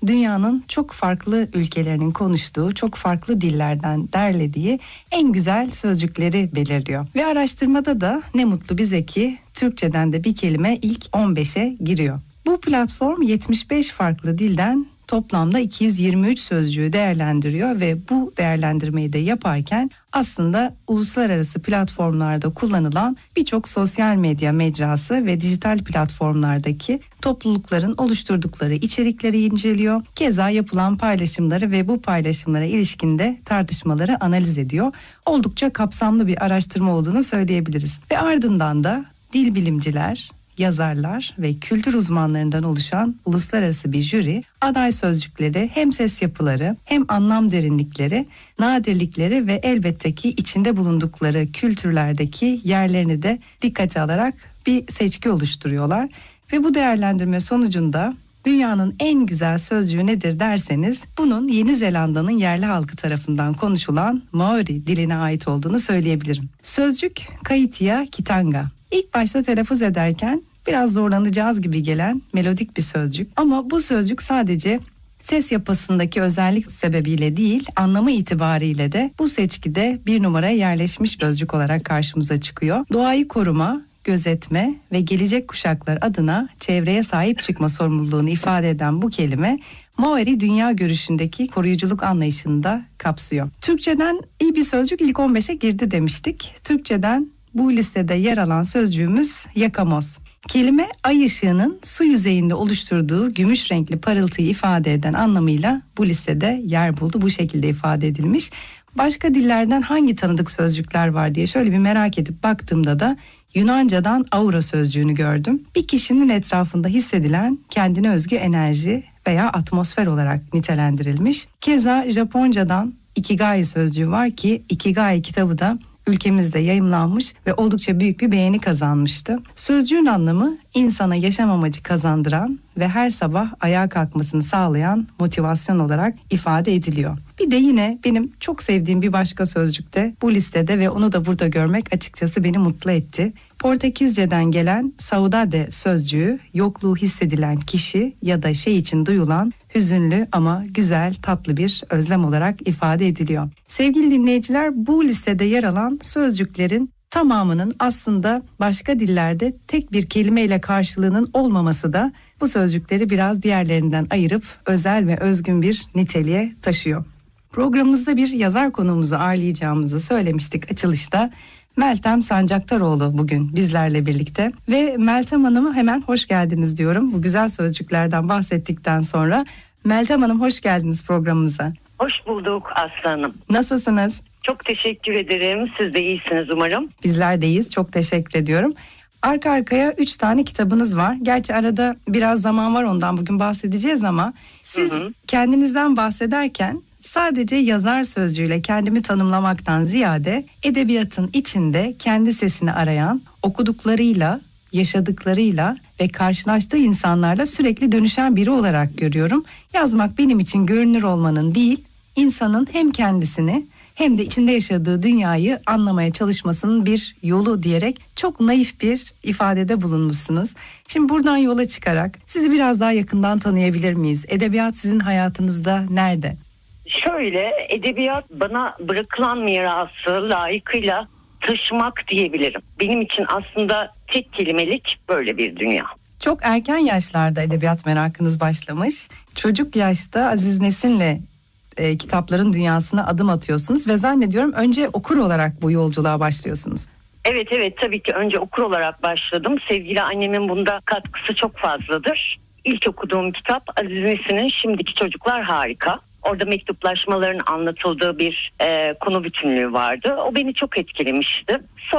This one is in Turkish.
dünyanın çok farklı ülkelerinin konuştuğu, çok farklı dillerden derlediği en güzel sözcükleri belirliyor. Ve araştırmada da ne mutlu bize ki Türkçeden de bir kelime ilk 15'e giriyor. Bu platform 75 farklı dilden toplamda 223 sözcüğü değerlendiriyor ve bu değerlendirmeyi de yaparken aslında uluslararası platformlarda kullanılan birçok sosyal medya mecrası ve dijital platformlardaki toplulukların oluşturdukları içerikleri inceliyor. Keza yapılan paylaşımları ve bu paylaşımlara ilişkinde tartışmaları analiz ediyor. Oldukça kapsamlı bir araştırma olduğunu söyleyebiliriz. Ve ardından da dil bilimciler, yazarlar ve kültür uzmanlarından oluşan uluslararası bir jüri aday sözcükleri hem ses yapıları hem anlam derinlikleri, nadirlikleri ve elbette ki içinde bulundukları kültürlerdeki yerlerini de dikkate alarak bir seçki oluşturuyorlar. Ve bu değerlendirme sonucunda dünyanın en güzel sözcüğü nedir derseniz bunun Yeni Zelanda'nın yerli halkı tarafından konuşulan Maori diline ait olduğunu söyleyebilirim. Sözcük Kaitia Kitanga. İlk başta telaffuz ederken biraz zorlanacağız gibi gelen melodik bir sözcük ama bu sözcük sadece ses yapısındaki özellik sebebiyle değil, anlamı itibariyle de bu seçkide bir numaraya yerleşmiş sözcük olarak karşımıza çıkıyor. Doğayı koruma, gözetme ve gelecek kuşaklar adına çevreye sahip çıkma sorumluluğunu ifade eden bu kelime Maori dünya görüşündeki koruyuculuk anlayışını da kapsıyor. Türkçeden iyi bir sözcük ilk 15'e girdi demiştik. Türkçeden bu listede yer alan sözcüğümüz yakamoz. Kelime ay ışığının su yüzeyinde oluşturduğu gümüş renkli parıltıyı ifade eden anlamıyla bu listede yer buldu. Bu şekilde ifade edilmiş. Başka dillerden hangi tanıdık sözcükler var diye şöyle bir merak edip baktığımda da Yunanca'dan aura sözcüğünü gördüm. Bir kişinin etrafında hissedilen kendine özgü enerji veya atmosfer olarak nitelendirilmiş. Keza Japonca'dan ikigai sözcüğü var ki ikigai kitabı da ülkemizde yayımlanmış ve oldukça büyük bir beğeni kazanmıştı. Sözcüğün anlamı insana yaşam amacı kazandıran ve her sabah ayağa kalkmasını sağlayan motivasyon olarak ifade ediliyor. Bir de yine benim çok sevdiğim bir başka sözcük de bu listede ve onu da burada görmek açıkçası beni mutlu etti. Portekizce'den gelen saudade sözcüğü yokluğu hissedilen kişi ya da şey için duyulan hüzünlü ama güzel, tatlı bir özlem olarak ifade ediliyor. Sevgili dinleyiciler, bu listede yer alan sözcüklerin tamamının aslında başka dillerde tek bir kelimeyle karşılığının olmaması da bu sözcükleri biraz diğerlerinden ayırıp özel ve özgün bir niteliğe taşıyor. Programımızda bir yazar konuğumuzu ağırlayacağımızı söylemiştik açılışta. Meltem Sancaktaroğlu bugün bizlerle birlikte ve Meltem Hanım'a hemen hoş geldiniz diyorum. Bu güzel sözcüklerden bahsettikten sonra. Meltem Hanım hoş geldiniz programımıza. Hoş bulduk Aslı Hanım. Nasılsınız? Çok teşekkür ederim. Siz de iyisiniz umarım. Bizler de iyiyiz. Çok teşekkür ediyorum. Arka arkaya 3 tane kitabınız var. Gerçi arada biraz zaman var, ondan bugün bahsedeceğiz ama siz kendinizden bahsederken sadece yazar sözcüğüyle kendimi tanımlamaktan ziyade edebiyatın içinde kendi sesini arayan, okuduklarıyla, yaşadıklarıyla ve karşılaştığı insanlarla sürekli dönüşen biri olarak görüyorum. Yazmak benim için görünür olmanın değil, insanın hem kendisini hem de içinde yaşadığı dünyayı anlamaya çalışmasının bir yolu diyerek çok naif bir ifadede bulunmuşsunuz. Şimdi buradan yola çıkarak sizi biraz daha yakından tanıyabilir miyiz? Edebiyat sizin hayatınızda nerede? Şöyle, edebiyat bana bırakılan mirası layıkıyla taşımak diyebilirim. Benim için aslında tek kelimelik böyle bir dünya. Çok erken yaşlarda edebiyat merakınız başlamış. Çocuk yaşta Aziz Nesin'le kitapların dünyasına adım atıyorsunuz ve zannediyorum önce okur olarak bu yolculuğa başlıyorsunuz. Evet tabii ki önce okur olarak başladım. Sevgili annemin bunda katkısı çok fazladır. İlk okuduğum kitap Aziz Nesin'in Şimdiki Çocuklar Harika. Orada mektuplaşmaların anlatıldığı bir konu bütünlüğü vardı. O beni çok etkilemişti.